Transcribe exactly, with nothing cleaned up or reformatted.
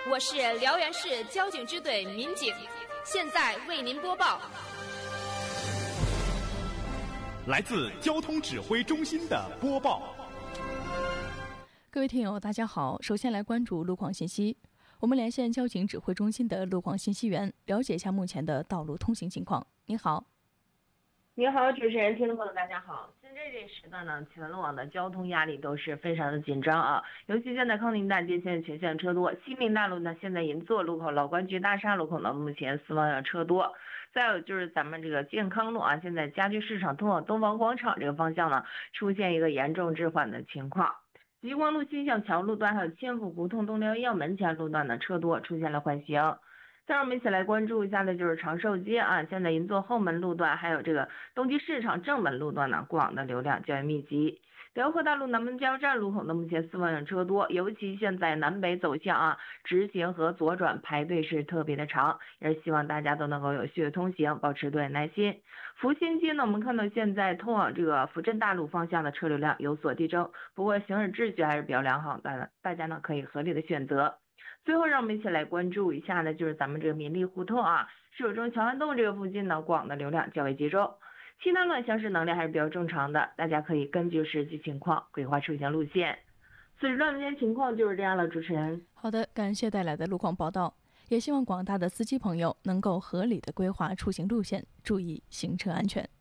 我是辽源市交警支队民警，现在为您播报。 来自交通指挥中心的播报。 各位听友大家好，首先来关注路况信息。我们连线交警指挥中心的路况信息员，了解一下目前的道路通行情况。你好。 你好，主持人，听众朋友大家好。现在这时段呢，启文路网的交通压力都是非常的紧张啊，尤其现在康宁大街现在全线车多，西宁大路呢现在银座路口、老关局大厦路口呢目前四方向车多。再有就是咱们这个健康路啊，现在家具市场通往东方广场这个方向呢出现一个严重滞缓的情况。极光路新向桥路段还有千府胡同东辽医药门前路段呢车多，出现了缓行。再让我们一起来关注一下的就是长寿街啊，现在银座后门路段还有这个东极市场正门路段呢，过往的流量较为密集。辽河大路南门加油站路口呢，目前四方向车多，尤其现在南北走向啊，直行和左转排队是特别的长，也是希望大家都能够有序的通行，保持多点耐心。福新街呢，我们看到现在通往这个福镇大路方向的车流量有所递增，不过行驶秩序还是比较良好的，大家呢可以合理的选择。最后让我们一起来关注一下呢，就是咱们这个民利胡同啊，石友中桥安洞这个附近呢，过往的流量较为集中，其他乱行驶能量还是比较正常的，大家可以根据实际情况规划出行路线。此时段的情况就是这样了，主持人。 好的，感谢带来的路况报道，也希望广大的司机朋友能够合理的规划出行路线，注意行车安全。